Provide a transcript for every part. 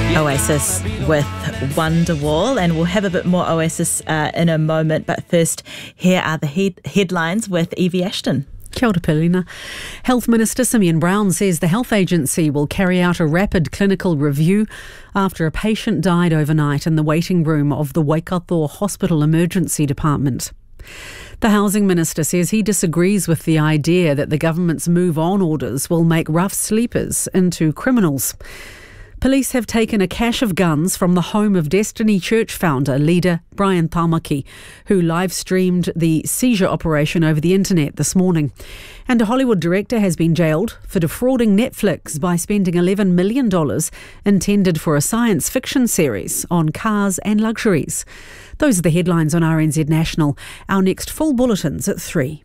Oasis with Wonderwall, and we'll have a bit more Oasis in a moment, but first here are the headlines with Evie Ashton. Kia ora, Pelina. Health Minister Simeon Brown says the health agency will carry out a rapid clinical review after a patient died overnight in the waiting room of the Waikato Hospital Emergency Department. The Housing Minister says he disagrees with the idea that the government's move-on orders will make rough sleepers into criminals. Police have taken a cache of guns from the home of Destiny Church founder, leader Brian Tamaki, who live-streamed the seizure operation over the internet this morning. And a Hollywood director has been jailed for defrauding Netflix by spending $11 million intended for a science fiction series on cars and luxuries. Those are the headlines on RNZ National. Our next full bulletin's at 3.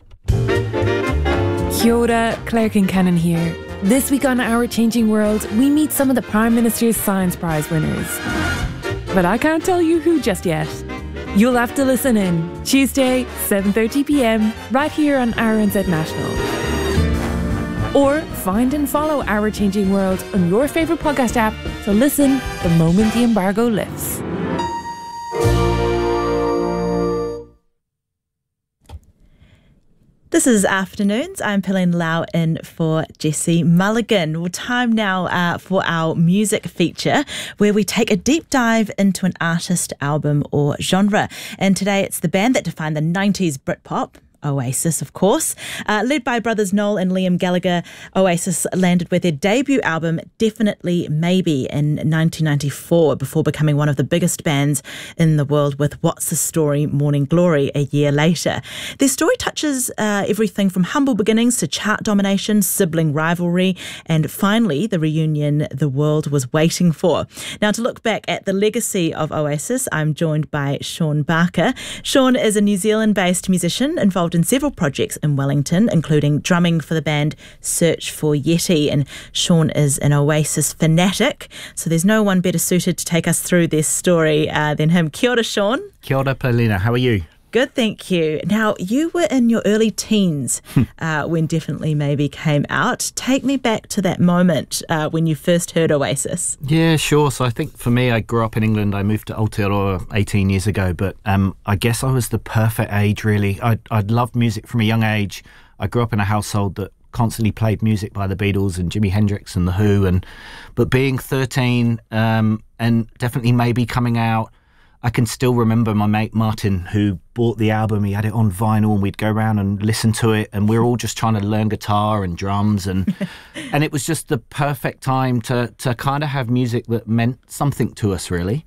Kia ora, Claire Kincannon here. This week on Our Changing World, we meet some of the Prime Minister's Science Prize winners. But I can't tell you who just yet. You'll have to listen in. Tuesday, 7:30 p.m, right here on RNZ National. Or find and follow Our Changing World on your favourite podcast app to listen the moment the embargo lifts. This is Afternoons. I'm Pauline Lau in for Jesse Mulligan. Well, time now for our music feature, where we take a deep dive into an artist, album or genre. And today it's the band that defined the 90s Britpop, Oasis, of course. Led by brothers Noel and Liam Gallagher, Oasis landed with their debut album, Definitely Maybe, in 1994, before becoming one of the biggest bands in the world with What's the Story, Morning Glory a year later. Their story touches everything from humble beginnings to chart domination, sibling rivalry, and finally the reunion the world was waiting for. Now, to look back at the legacy of Oasis, I'm joined by Sean Barker. Sean is a New Zealand-based musician involved in several projects in Wellington, including drumming for the band Search for Yeti, and Sean is an Oasis fanatic, so there's no one better suited to take us through this story than him. Kia ora, Sean. Kia ora, Paulina. How are you? Good, thank you. Now, you were in your early teens when Definitely Maybe came out. Take me back to that moment when you first heard Oasis. Yeah, sure. So I think for me, I grew up in England. I moved to Aotearoa 18 years ago, but I guess I was the perfect age, really. I'd loved music from a young age. I grew up in a household that constantly played music by the Beatles and Jimi Hendrix and The Who. But being 13 and Definitely Maybe coming out, I can still remember my mate Martin, who bought the album. He had it on vinyl and we'd go around and listen to it, and we were all just trying to learn guitar and drums, and and it was just the perfect time to kind of have music that meant something to us, really.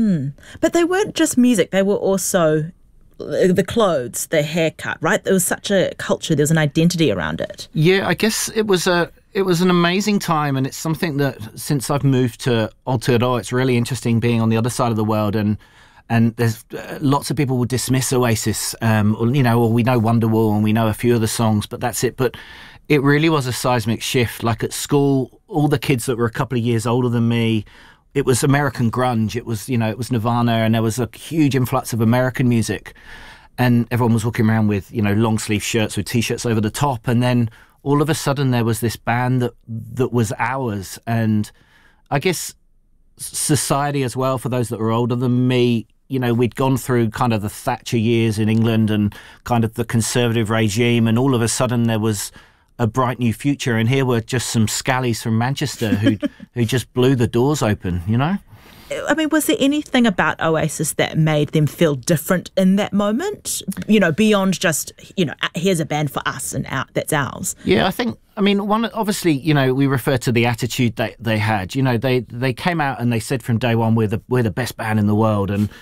But they weren't just music, they were also the clothes, the haircut, right? There was such a culture, there was an identity around it. Yeah, I guess it was an amazing time, and it's something that since I've moved to Aotearoa, it's really interesting being on the other side of the world, and there's lots of people will dismiss Oasis, or we know Wonderwall and we know a few of the songs, but that's it. But it really was a seismic shift. Like at school, all the kids that were a couple of years older than me, it was American grunge. It was Nirvana, and there was a huge influx of American music, and everyone was walking around with long sleeve shirts with t-shirts over the top, and then all of a sudden there was this band that was ours. And I guess society as well, for those that were older than me, we'd gone through kind of the Thatcher years in England and kind of the conservative regime, and all of a sudden there was a bright new future, and here were just some scallies from Manchester who just blew the doors open, I mean, was there anything about Oasis that made them feel different in that moment? Beyond just, here's a band for us and that's ours. Yeah, obviously, we refer to the attitude that they had. They came out and they said from day one, we're the best band in the world, and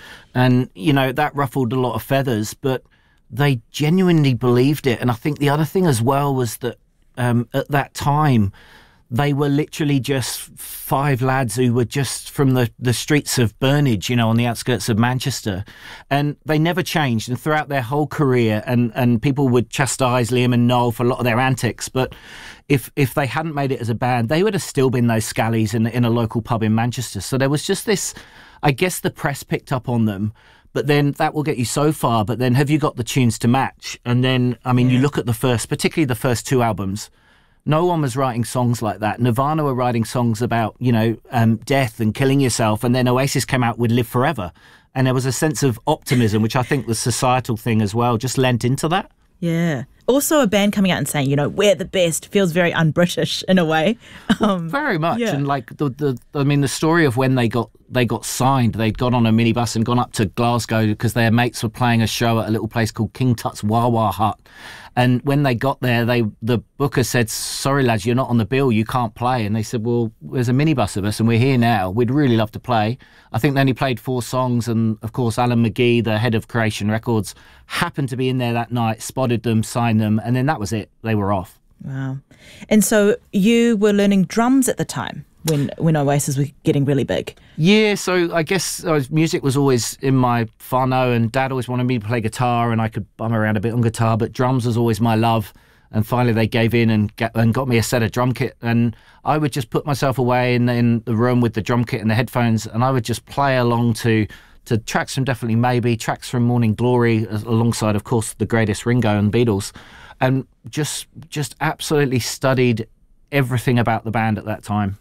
that ruffled a lot of feathers, but they genuinely believed it. And I think the other thing as well was that at that time, they were literally just 5 lads who were just from the streets of Burnage, on the outskirts of Manchester. And they never changed. And throughout their whole career, and people would chastise Liam and Noel for a lot of their antics, but if they hadn't made it as a band, they would have still been those scallies in a local pub in Manchester. So there was just this, I guess the press picked up on them. But then that will get you so far. But then have you got the tunes to match? And then, you look at particularly the first 2 albums, No one was writing songs like that. Nirvana were writing songs about, death and killing yourself, and then Oasis came out with Live Forever. And there was a sense of optimism, which I think the societal thing as well just lent into that. Yeah. Also a band coming out and saying, we're the best, feels very un-British in a way. Very much. Yeah. And like the story of when they got signed, they'd gone on a minibus and gone up to Glasgow because their mates were playing a show at a little place called King Tut's Wah-Wah Hut. And when they got there, the booker said, "Sorry lads, you're not on the bill, you can't play." And they said, "Well, there's a minibus of us and we're here now. We'd really love to play." I think they only played 4 songs, and of course Alan McGee, the head of Creation Records, happened to be in there that night, spotted them, signed them, and then that was it. They were off. Wow. And so you were learning drums at the time when Oasis were getting really big. Yeah, so I guess music was always in my whānau, and Dad always wanted me to play guitar, and I could bum around a bit on guitar, but drums was always my love. And finally they gave in and got me a set of drum kit, and I would just put myself away in the room with the drum kit and the headphones, and I would just play along to tracks from Definitely Maybe, tracks from Morning Glory, alongside, of course, the greatest Ringo and Beatles, and just absolutely studied everything about the band at that time.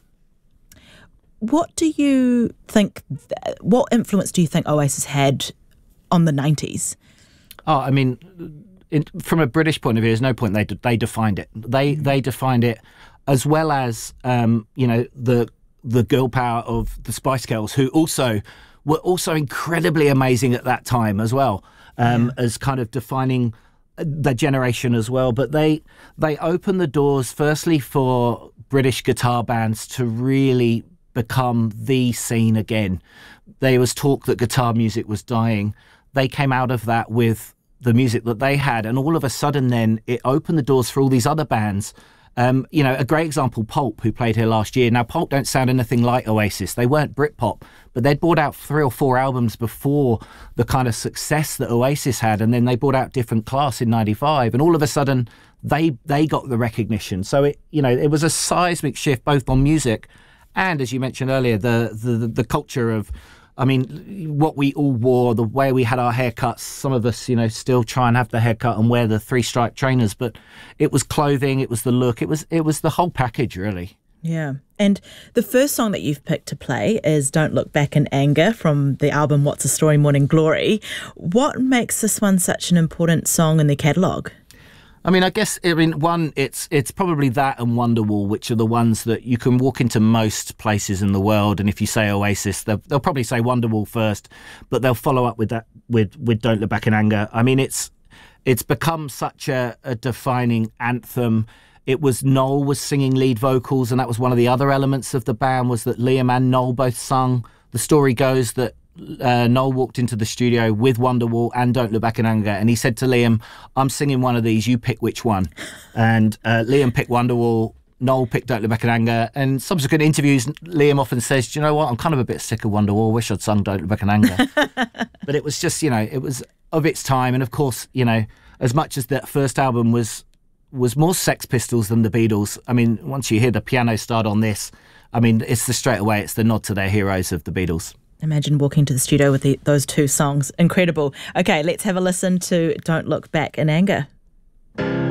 What do you think, what influence do you think Oasis had on the 90s? Oh, I mean, from a British point of view, there's no point. They defined it. They defined it, as well as the girl power of the Spice Girls, who were also incredibly amazing at that time as well, as kind of defining the generation as well. But they opened the doors firstly for British guitar bands to really become the scene again. There was talk that guitar music was dying. They came out of that with the music that they had, and all of a sudden then it opened the doors for all these other bands. A great example, Pulp, who played here last year. Now, Pulp don't sound anything like Oasis. They weren't Britpop, but they'd brought out 3 or 4 albums before the kind of success that Oasis had, and then they brought out Different Class in 95, and all of a sudden they got the recognition. So it was a seismic shift both on music and, as you mentioned earlier, the culture of, what we all wore, the way we had our haircuts. Some of us, still try and have the haircut and wear the 3-stripe trainers, but it was clothing, it was the look, it was the whole package, really. Yeah. And the first song that you've picked to play is Don't Look Back in Anger from the album What's the Story, Morning Glory. What makes this one such an important song in the catalogue? I guess, one, it's probably that and Wonderwall, which are the ones that you can walk into most places in the world, and if you say Oasis, they'll probably say Wonderwall first, but they'll follow up with that with Don't Look Back in Anger. It's become such a defining anthem. It was Noel was singing lead vocals, and that was one of the other elements of the band, was that Liam and Noel both sung. The story goes that Noel walked into the studio with Wonderwall and Don't Look Back in Anger, and he said to Liam, "I'm singing one of these, you pick which one." And Liam picked Wonderwall, Noel picked Don't Look Back in Anger, and subsequent interviews, Liam often says, "Do you know what, I'm kind of a bit sick of Wonderwall, wish I'd sung Don't Look Back in Anger." But it was just, it was of its time, and of course, as much as that first album was more Sex Pistols than the Beatles, once you hear the piano start on this, it's the nod to their heroes of the Beatles. Imagine walking to the studio with those 2 songs. Incredible. Okay, let's have a listen to Don't Look Back in Anger.